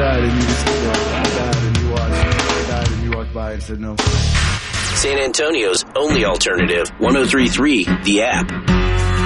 died and you just, I died and you watched. I died and you walked by and said no. San Antonio's only alternative, 103.3 The App.